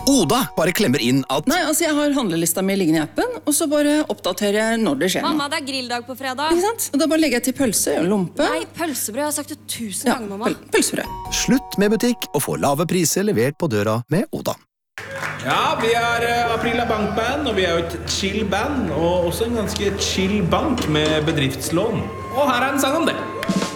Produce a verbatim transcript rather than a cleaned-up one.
Oda bare klemmer inn at Nei, altså jeg har handlelista mi liggende i appen, og så bare oppdaterer jeg når det skjer Mamma, noe. det er grilldag på fredag. Ikke sant? Og da bare legger jeg til pølse og lompe. Nei, pølsebrød, jeg har sagt det tusen Ja, ganger, mamma. pøl pølsebrød. slutt med butikk og få lave priser levert på døra med Oda. Ja, vi er uh, Aprila Bankband, og vi er jo et chill band, og også en ganske chill bank med bedriftslån. Og her er en sang om det.